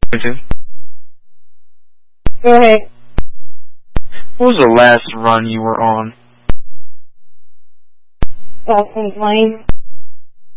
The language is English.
Go ahead. What was the last run you were on? Falcons Lane.